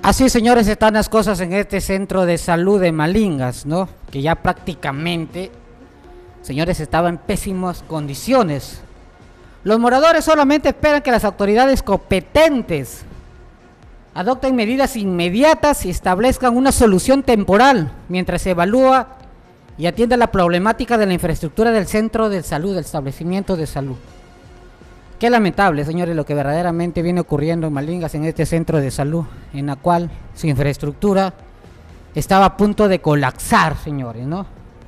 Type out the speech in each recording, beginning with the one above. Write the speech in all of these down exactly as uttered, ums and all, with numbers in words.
Así, señores, están las cosas en este centro de salud de Malingas, ¿no? Que ya prácticamente, señores, estaba en pésimas condiciones. Los moradores solamente esperan que las autoridades competentes adopten medidas inmediatas y establezcan una solución temporal mientras se evalúa y atiende la problemática de la infraestructura del centro de salud, del establecimiento de salud. Qué lamentable, señores, lo que verdaderamente viene ocurriendo en Malingas, en este centro de salud, en la cual su infraestructura estaba a punto de colapsar, señores, ¿no?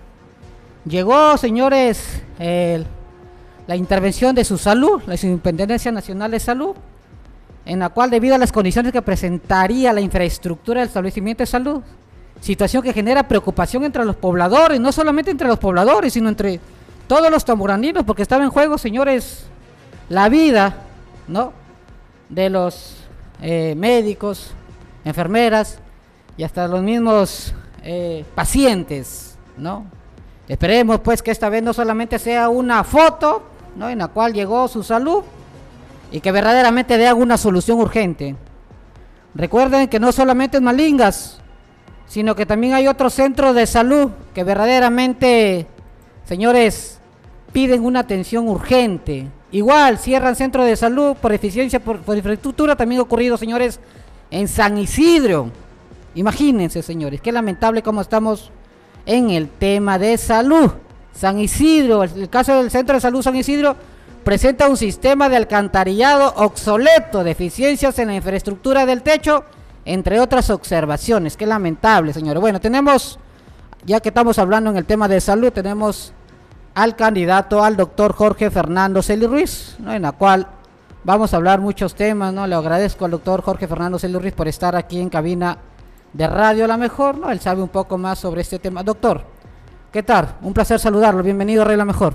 Llegó, señores, el, la intervención de su salud, la Superintendencia Nacional de Salud, en la cual, debido a las condiciones que presentaría la infraestructura del establecimiento de salud, situación que genera preocupación entre los pobladores, no solamente entre los pobladores, sino entre todos los tamborandinos, porque estaba en juego, señores, la vida, ¿no?, de los eh, médicos, enfermeras y hasta los mismos eh, pacientes, ¿no? Esperemos pues que esta vez no solamente sea una foto, ¿no?, en la cual llegó su salud y que verdaderamente dé alguna solución urgente. Recuerden que no solamente en Malingas, sino que también hay otros centros de salud que verdaderamente, señores, piden una atención urgente. Igual cierran centros de salud por eficiencia, por, por infraestructura. También ha ocurrido, señores, en San Isidro. Imagínense, señores, qué lamentable cómo estamos en el tema de salud. San Isidro, el, el caso del centro de salud San Isidro presenta un sistema de alcantarillado obsoleto, deficiencias en la infraestructura del techo, entre otras observaciones. Qué lamentable, señores. Bueno, tenemos, ya que estamos hablando en el tema de salud, tenemos al candidato, al doctor Jorge Fernando Celi Ruiz, ¿no?, en la cual vamos a hablar muchos temas, ¿no? Le agradezco al doctor Jorge Fernando Celi Ruiz por estar aquí en cabina de Radio La Mejor, ¿no? Él sabe un poco más sobre este tema. Doctor, ¿qué tal? Un placer saludarlo, bienvenido a Radio La Mejor.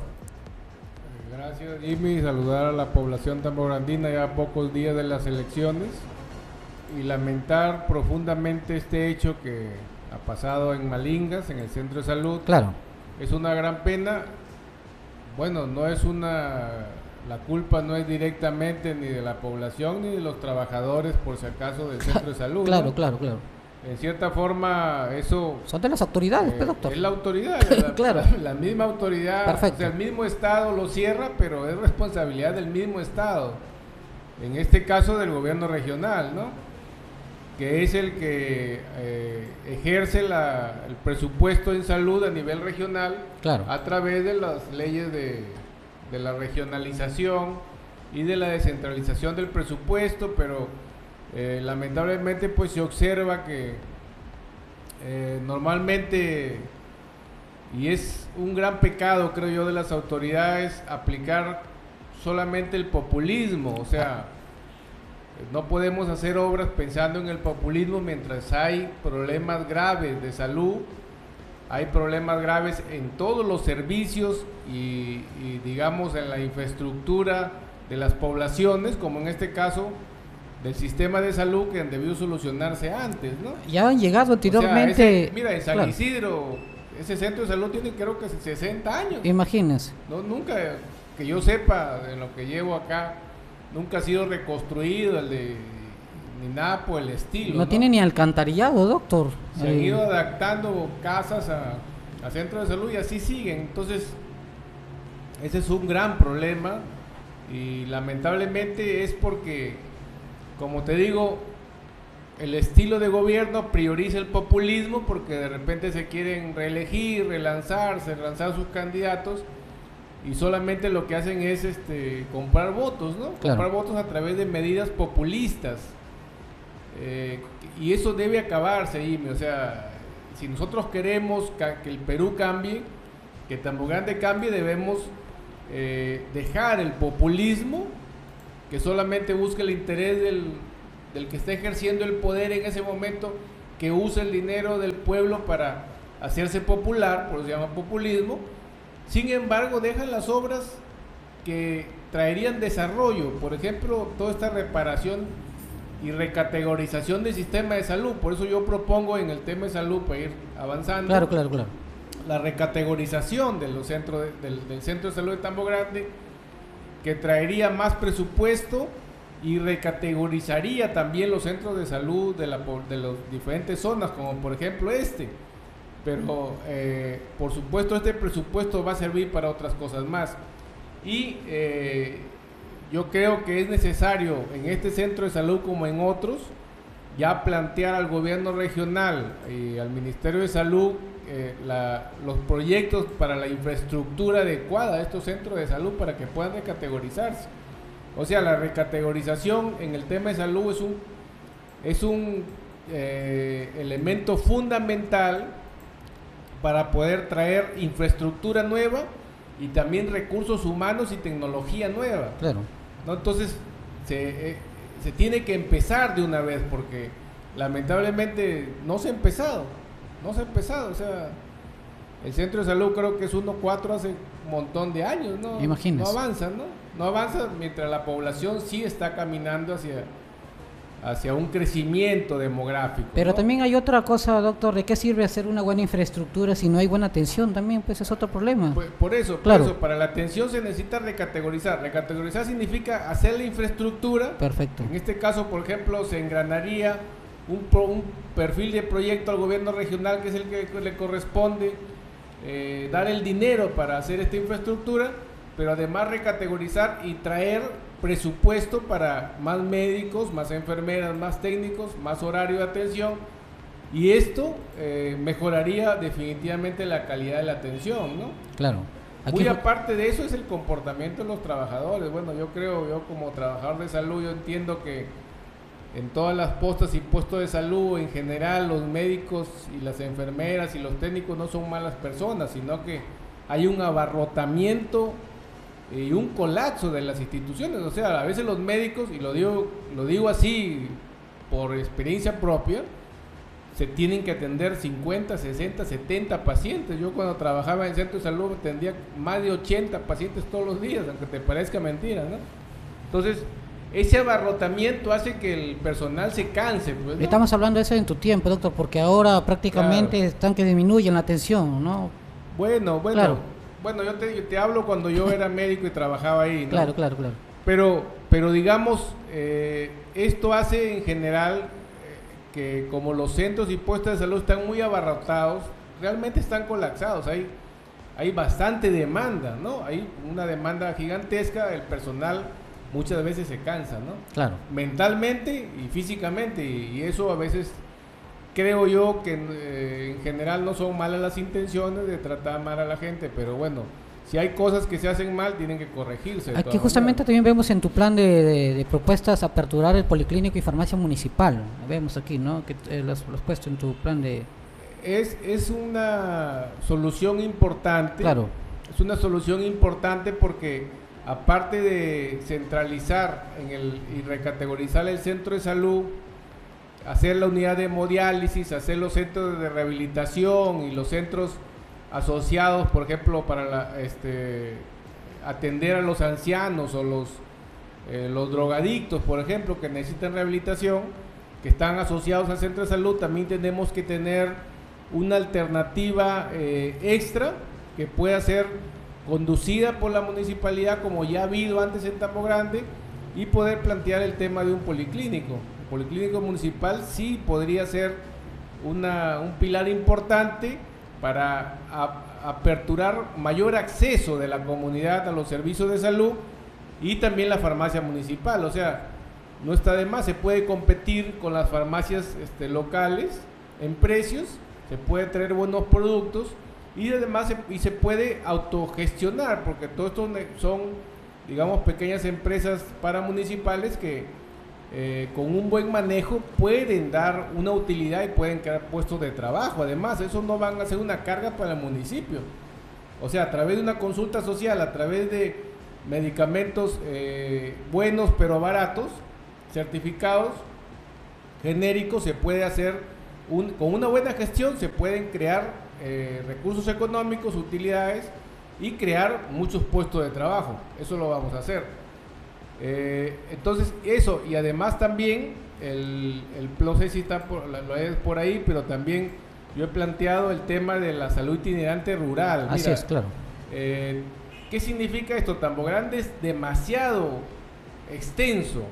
Gracias, Jimmy, saludar a la población tamborandina ya a pocos días de las elecciones y lamentar profundamente este hecho que ha pasado en Malingas, en el centro de salud. Claro. Es una gran pena. Bueno, no es una, la culpa no es directamente ni de la población ni de los trabajadores, por si acaso, del centro de salud. Claro, ¿no? claro, claro. En cierta forma, eso... Son de las autoridades, eh, ¿qué, doctor? Es la autoridad, la, Claro. la, la misma autoridad. Perfecto. O sea, el mismo Estado lo cierra, pero es responsabilidad del mismo Estado. En este caso del gobierno regional, ¿no?, que es el que eh, ejerce la, el presupuesto en salud a nivel regional, claro, a través de las leyes de, de la regionalización y de la descentralización del presupuesto, pero eh, lamentablemente pues se observa que eh, normalmente, y es un gran pecado creo yo de las autoridades, aplicar solamente el populismo. O sea, no podemos hacer obras pensando en el populismo mientras hay problemas graves de salud, hay problemas graves en todos los servicios y, y digamos en la infraestructura de las poblaciones, como en este caso del sistema de salud, que han debido solucionarse antes, ¿no? Ya han llegado anteriormente. O sea, ese, mira, en San claro. Isidro, ese centro de salud tiene creo que sesenta años. Imagínense. No, nunca, que yo sepa, en lo que llevo acá, nunca ha sido reconstruido el de, ni nada por el estilo. No, ¿no? tiene ni alcantarillado, doctor. Se eh... han ido adaptando casas a, a centros de salud y así siguen. Entonces, ese es un gran problema y lamentablemente es porque, como te digo, el estilo de gobierno prioriza el populismo porque de repente se quieren reelegir, relanzarse, relanzar sus candidatos. Y solamente lo que hacen es este comprar votos, ¿no? Claro. Comprar votos a través de medidas populistas. Eh, y eso debe acabarse, Jimmy. O sea, si nosotros queremos que el Perú cambie, que Tambo Grande cambie, debemos eh, dejar el populismo que solamente busca el interés del, del que está ejerciendo el poder en ese momento, que usa el dinero del pueblo para hacerse popular, por eso se llama populismo. Sin embargo, dejan las obras que traerían desarrollo, por ejemplo, toda esta reparación y recategorización del sistema de salud. Por eso yo propongo en el tema de salud, para ir avanzando, Claro, claro, claro. la recategorización de los centros de, del, del centro de salud de Tambo Grande, que traería más presupuesto y recategorizaría también los centros de salud de, la, de las diferentes zonas, como por ejemplo este. Pero eh, por supuesto este presupuesto va a servir para otras cosas más. Y eh, yo creo que es necesario en este centro de salud como en otros ya plantear al gobierno regional y al Ministerio de Salud eh, la, los proyectos para la infraestructura adecuada de estos centros de salud para que puedan recategorizarse. O sea, la recategorización en el tema de salud es un, es un eh, elemento fundamental para poder traer infraestructura nueva y también recursos humanos y tecnología nueva. Claro. ¿No? Entonces, se, eh, se tiene que empezar de una vez porque lamentablemente no se ha empezado, no se ha empezado. O sea, el centro de salud creo que es uno cuatro hace un montón de años, ¿no? Imagínese. No avanza, ¿no? No avanza mientras la población sí está caminando hacia... hacia un crecimiento demográfico. Pero ¿no? también hay otra cosa, doctor, ¿de qué sirve hacer una buena infraestructura si no hay buena atención también? Pues es otro problema. Por, por eso, claro. por eso, para la atención se necesita recategorizar. Recategorizar significa hacer la infraestructura. Perfecto. En este caso, por ejemplo, se engranaría un, pro, un perfil de proyecto al gobierno regional, que es el que le corresponde eh, dar el dinero para hacer esta infraestructura, pero además recategorizar y traer presupuesto para más médicos, más enfermeras, más técnicos, más horario de atención, y esto eh, mejoraría definitivamente la calidad de la atención, ¿no? Claro. Aquí Muy aparte de eso es el comportamiento de los trabajadores. Bueno, yo creo, yo como trabajador de salud, yo entiendo que en todas las postas y puestos de salud, en general, los médicos y las enfermeras y los técnicos no son malas personas, sino que hay un abarrotamiento y un colapso de las instituciones. O sea, a veces los médicos, y lo digo, lo digo así por experiencia propia, se tienen que atender cincuenta, sesenta, setenta pacientes. Yo cuando trabajaba en el centro de salud atendía más de ochenta pacientes todos los días, aunque te parezca mentira, ¿no? Entonces, ese abarrotamiento hace que el personal se canse, pues, ¿no? Estamos hablando de eso en tu tiempo, doctor, porque ahora prácticamente Claro. están que disminuyen la atención, ¿no? Bueno, bueno, Claro. bueno, yo te, yo te hablo cuando yo era médico y trabajaba ahí, ¿no? Claro, claro, claro. Pero, pero digamos, eh, esto hace en general eh, que como los centros y puestos de salud están muy abarrotados, realmente están colapsados, hay, hay bastante demanda, ¿no? Hay una demanda gigantesca, el personal muchas veces se cansa, ¿no? Claro. Mentalmente y físicamente, y, y eso a veces creo yo que eh, en general no son malas las intenciones de tratar mal a la gente, pero bueno, si hay cosas que se hacen mal, tienen que corregirse. de Aquí todas justamente maneras. también vemos en tu plan de, de, de propuestas aperturar el policlínico y farmacia municipal. Vemos aquí, ¿no? Que eh, los, los puesto en tu plan de... Es, es una solución importante. Claro. Es una solución importante porque aparte de centralizar en el, y recategorizar el centro de salud, hacer la unidad de hemodiálisis, hacer los centros de rehabilitación y los centros asociados, por ejemplo, para la, este, atender a los ancianos o los, eh, los drogadictos, por ejemplo, que necesitan rehabilitación, que están asociados al centro de salud, también tenemos que tener una alternativa eh, extra que pueda ser conducida por la municipalidad, como ya ha habido antes en Tambo Grande, y poder plantear el tema de un policlínico. El policlínico municipal sí podría ser una, un pilar importante para a, aperturar mayor acceso de la comunidad a los servicios de salud y también la farmacia municipal. O sea, no está de más, se puede competir con las farmacias este, locales en precios, se puede traer buenos productos y además se, y se puede autogestionar, porque todo esto son, digamos, pequeñas empresas paramunicipales que eh, con un buen manejo pueden dar una utilidad y pueden crear puestos de trabajo. Además, eso no van a ser una carga para el municipio. O sea, a través de una consulta social, a través de medicamentos eh, buenos pero baratos, certificados, genéricos, se puede hacer, un, con una buena gestión se pueden crear eh, recursos económicos, utilidades y crear muchos puestos de trabajo. Eso lo vamos a hacer. Eh, entonces eso, y además también el, el no sé si está por, lo es por ahí, pero también yo he planteado el tema de la salud itinerante rural. Así Mira, es, claro. eh, ¿qué significa esto? Tambo Grande es demasiado extenso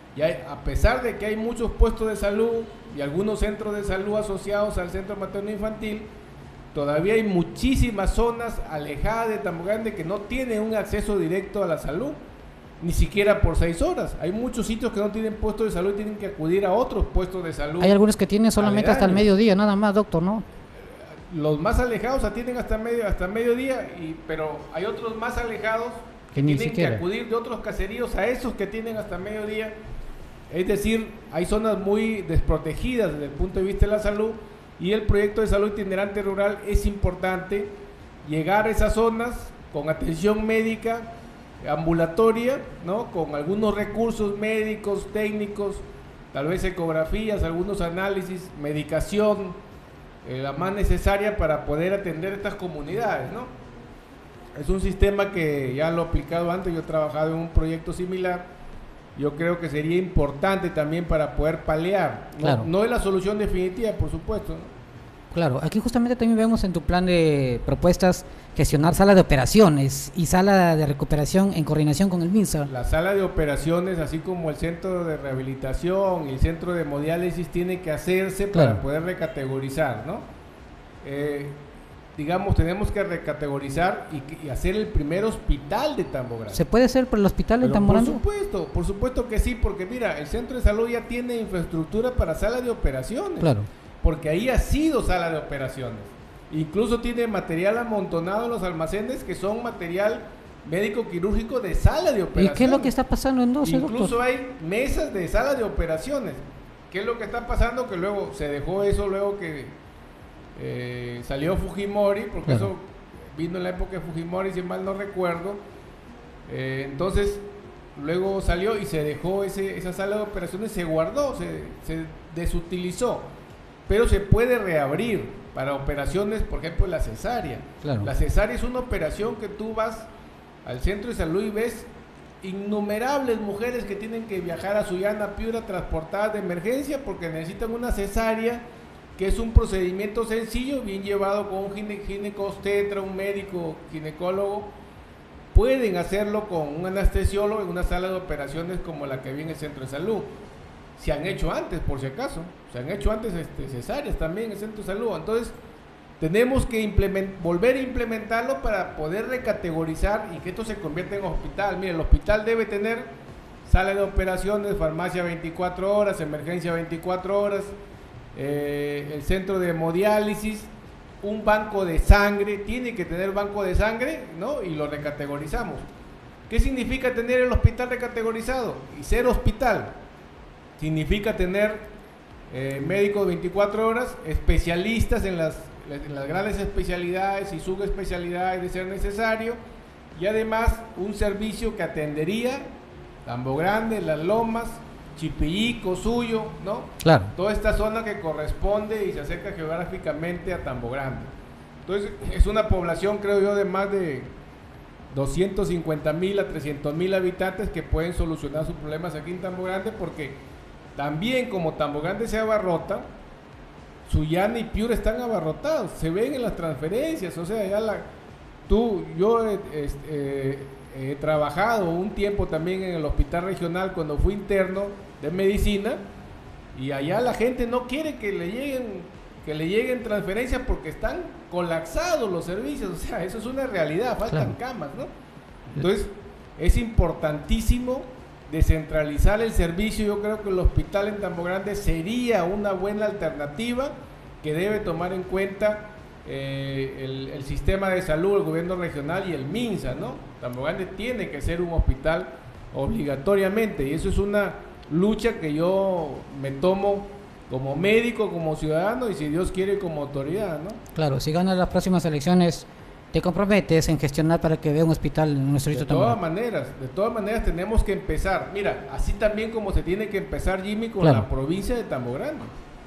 Y hay, a pesar de que hay muchos puestos de salud y algunos centros de salud asociados al centro materno infantil, todavía hay muchísimas zonas alejadas de Tambo Grande que no tienen un acceso directo a la salud, ni siquiera por seis horas. Hay muchos sitios que no tienen puestos de salud y tienen que acudir a otros puestos de salud. Hay algunos que tienen solamente hasta el mediodía, nada más, doctor, ¿no? Los más alejados atienden hasta medio hasta mediodía, y, pero hay otros más alejados que, que tienen siquiera. que acudir de otros caseríos a esos que tienen hasta mediodía. Es decir, hay zonas muy desprotegidas desde el punto de vista de la salud, y el proyecto de salud itinerante rural es importante llegar a esas zonas con atención médica ambulatoria, ¿no? Con algunos recursos médicos, técnicos, tal vez ecografías, algunos análisis, medicación, eh, la más necesaria para poder atender estas comunidades, ¿no? Es un sistema que ya lo he aplicado antes, yo he trabajado en un proyecto similar. Yo creo que sería importante también para poder paliar, ¿no? Claro. No es la solución definitiva, por supuesto, ¿no? Claro, aquí justamente también vemos en tu plan de propuestas gestionar sala de operaciones y sala de recuperación en coordinación con el MINSA. La sala de operaciones, así como el centro de rehabilitación y el centro de hemodiálisis, tiene que hacerse claro. para poder recategorizar, ¿no? Eh, digamos, tenemos que recategorizar y, y hacer el primer hospital de Tambo Grande. ¿Se puede hacer por el hospital de Tambo Grande? Por supuesto, por supuesto que sí, porque mira, el centro de salud ya tiene infraestructura para sala de operaciones. Claro. Porque ahí ha sido sala de operaciones. Incluso tiene material amontonado en los almacenes que son material médico quirúrgico de sala de operaciones. ¿Y qué es lo que está pasando en doce, Incluso doctor? hay mesas de sala de operaciones. ¿Qué es lo que está pasando? Que luego se dejó eso, luego que eh, salió Fujimori, porque claro. eso vino en la época de Fujimori, si mal no recuerdo. Eh, entonces, luego salió y se dejó ese, esa sala de operaciones, se guardó, se, se desutilizó. Pero se puede reabrir para operaciones, por ejemplo, la cesárea. Claro. La cesárea es una operación que tú vas al centro de salud y ves innumerables mujeres que tienen que viajar a Sullana, Piura, transportadas de emergencia porque necesitan una cesárea, que es un procedimiento sencillo, bien llevado con un gine, ginecobstetra, un médico ginecólogo. Pueden hacerlo con un anestesiólogo en una sala de operaciones como la que había en el centro de salud. Se han hecho antes, por si acaso, se han hecho antes este, cesáreas también en el centro de salud. Entonces, tenemos que implement, volver a implementarlo para poder recategorizar y que esto se convierta en hospital. Mire, el hospital debe tener sala de operaciones, farmacia veinticuatro horas, emergencia veinticuatro horas, eh, el centro de hemodiálisis, un banco de sangre, tiene que tener banco de sangre, ¿no? Y lo recategorizamos. ¿Qué significa tener el hospital recategorizado y ser hospital? Significa tener eh, médicos veinticuatro horas, especialistas en las, en las grandes especialidades y subespecialidades de ser necesario, y además un servicio que atendería Tambo Grande, Las Lomas, Chipillí, Cosuyo, ¿no? Claro. Toda esta zona que corresponde y se acerca geográficamente a Tambo Grande. Entonces, es una población, creo yo, de más de doscientos cincuenta mil a trescientos mil habitantes que pueden solucionar sus problemas aquí en Tambo Grande, porque también como Tambo Grande se abarrota, Sullana y Piura están abarrotados, se ven en las transferencias, o sea, ya la, tú, yo eh, eh, he trabajado un tiempo también en el hospital regional cuando fui interno de medicina, y allá la gente no quiere que le lleguen, que le lleguen transferencias porque están colapsados los servicios, o sea, eso es una realidad, faltan claro. camas, ¿no? Entonces, es importantísimo descentralizar el servicio. Yo creo que el hospital en Tambo Grande sería una buena alternativa que debe tomar en cuenta eh, el, el sistema de salud, el gobierno regional y el MINSA, ¿no? Tambo Grande tiene que ser un hospital obligatoriamente, y eso es una lucha que yo me tomo como médico, como ciudadano y si Dios quiere como autoridad, ¿no? Claro, si ganas las próximas elecciones, ¿te comprometes en gestionar para que vea un hospital en nuestro distrito? De todas maneras, de todas maneras tenemos que empezar. Mira, así también como se tiene que empezar, Jimmy, con claro. la provincia de Tambo Grande.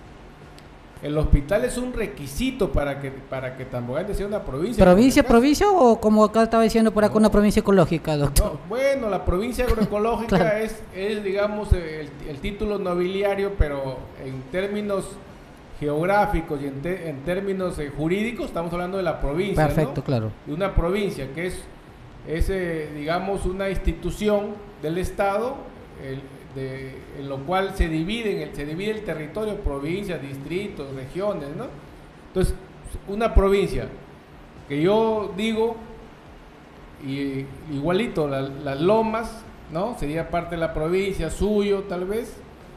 El hospital es un requisito para que para que Tambo Grande sea una provincia. ¿Provincia, provincia o como acá estaba diciendo por acá, no, una provincia ecológica, doctor? No, bueno, la provincia agroecológica claro. es, es, digamos, el, el título nobiliario, pero en términos geográficos y en, te, en términos eh, jurídicos estamos hablando de la provincia. Perfecto, ¿no? claro. De una provincia que es, es eh, digamos, una institución del Estado, el, de, en lo cual se divide, se divide el territorio, provincias, distritos, regiones, ¿no? Entonces, una provincia que yo digo, y, igualito, la, las Lomas, ¿no? Sería parte de la provincia, Suyo tal vez,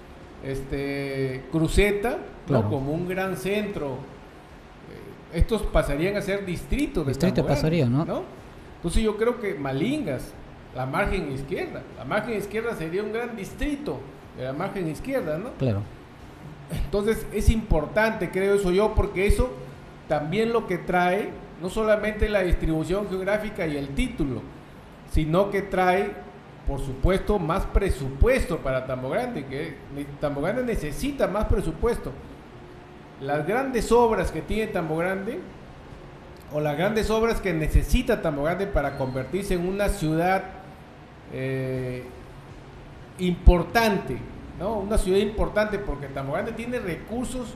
este, Cruceta, claro, ¿no? Como un gran centro. Eh, estos pasarían a ser distritos de Distrito Tambogrande, pasaría, ¿no? ¿no? Entonces yo creo que Malingas, la margen izquierda, la margen izquierda sería un gran distrito de la margen izquierda, ¿no? Claro. Entonces es importante, creo eso yo, porque eso también lo que trae, no solamente la distribución geográfica y el título, sino que trae, por supuesto, más presupuesto para Tambogrande, que Tambogrande necesita más presupuesto. Las grandes obras que tiene Tambogrande, o las grandes obras que necesita Tambogrande para convertirse en una ciudad eh, importante, ¿no? Una ciudad importante, porque Tambogrande tiene recursos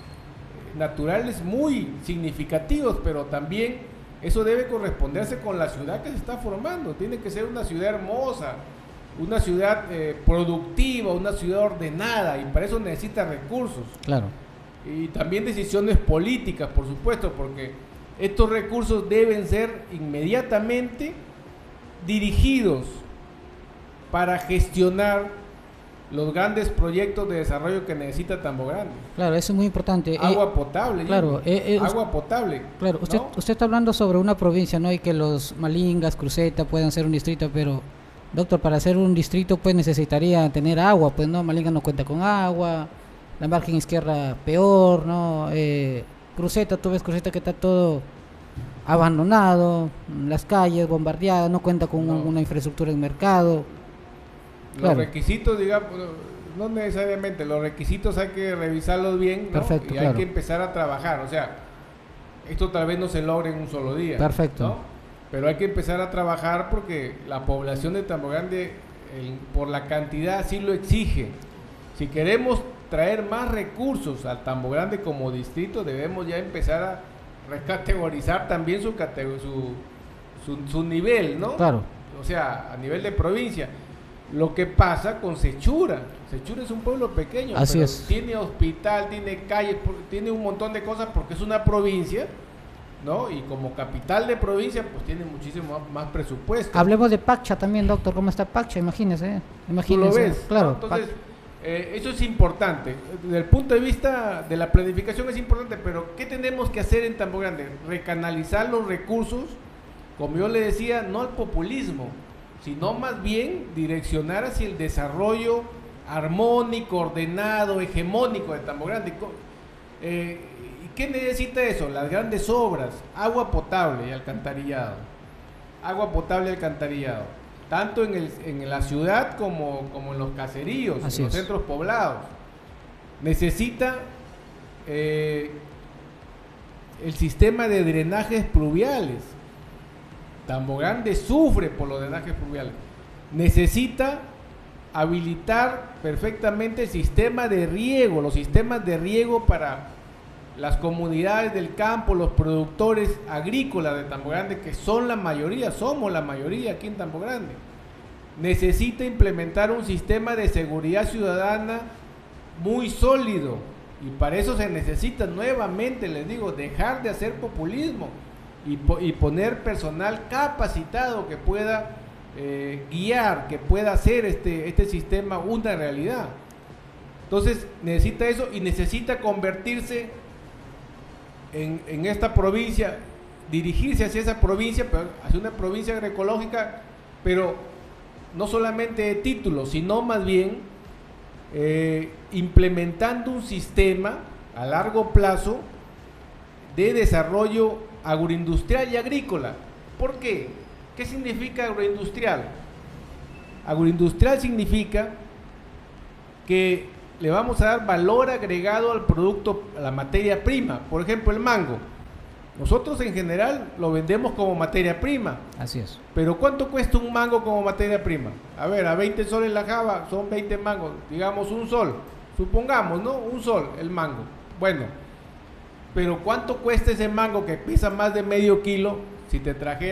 naturales muy significativos, pero también eso debe corresponderse con la ciudad que se está formando. Tiene que ser una ciudad hermosa, una ciudad eh, productiva, una ciudad ordenada, y para eso necesita recursos. Claro. Y también decisiones políticas, por supuesto, porque estos recursos deben ser inmediatamente dirigidos para gestionar los grandes proyectos de desarrollo que necesita Tambogrande. Claro, eso es muy importante. Agua eh, potable. Claro, eh, eh, agua potable. Claro, usted, ¿no? usted está hablando sobre una provincia, ¿no? Y que los Malingas, Cruceta puedan ser un distrito, pero, doctor, para ser un distrito, pues necesitaría tener agua, pues, ¿no? Malingas no cuenta con agua, la margen izquierda peor, ¿no? Eh, Cruceta, tú ves Cruceta que está todo abandonado, las calles bombardeadas, no cuenta con no. una infraestructura en mercado. Los claro. requisitos, digamos, no necesariamente, los requisitos hay que revisarlos bien, ¿no? Perfecto, y claro. hay que empezar a trabajar. O sea, esto tal vez no se logre en un solo día. Perfecto. ¿no? Pero hay que empezar a trabajar porque la población de Tambogrande, el, por la cantidad, sí lo exige. Si queremos traer más recursos al Tambogrande como distrito, debemos ya empezar a recategorizar también su, su, su, su nivel, ¿no? Claro. O sea, a nivel de provincia. Lo que pasa con Sechura, Sechura es un pueblo pequeño, Así pero es. tiene hospital, tiene calles, tiene un montón de cosas porque es una provincia, ¿no? Y como capital de provincia, pues tiene muchísimo más presupuesto. Hablemos de Pacha también, doctor, ¿cómo está Pacha? Imagínese, imagínese. Tú lo ves, claro. ¿no? Entonces, eh, eso es importante. Desde el punto de vista de la planificación es importante, pero ¿qué tenemos que hacer en Tambogrande? Recanalizar los recursos, como yo le decía, no al populismo, sino más bien direccionar hacia el desarrollo armónico, ordenado, hegemónico de Tambogrande. Eh, ¿Y qué necesita eso? Las grandes obras, agua potable y alcantarillado. Agua potable y alcantarillado. Tanto en, el, en la ciudad como, como en los caseríos, Así en los es. centros poblados. Necesita eh, el sistema de drenajes pluviales. Tambogrande sufre por los drenajes pluviales. Necesita habilitar perfectamente el sistema de riego, los sistemas de riego para las comunidades del campo, los productores agrícolas de Tambogrande, que son la mayoría, somos la mayoría aquí en Tambogrande. Necesita implementar un sistema de seguridad ciudadana muy sólido, y para eso se necesita nuevamente, les digo, dejar de hacer populismo y, po y poner personal capacitado que pueda eh, guiar, que pueda hacer este, este sistema una realidad. Entonces necesita eso y necesita convertirse en, en esta provincia, dirigirse hacia esa provincia, pero hacia una provincia agroecológica, pero no solamente de título, sino más bien eh, implementando un sistema a largo plazo de desarrollo agroindustrial y agrícola. ¿Por qué? ¿Qué significa agroindustrial? Agroindustrial significa que le vamos a dar valor agregado al producto, a la materia prima. Por ejemplo, el mango. Nosotros en general lo vendemos como materia prima. Así es. Pero ¿cuánto cuesta un mango como materia prima? A ver, a veinte soles la java, son veinte mangos, digamos un sol. Supongamos, ¿no? Un sol el mango. Bueno, pero ¿cuánto cuesta ese mango que pesa más de medio kilo si te traje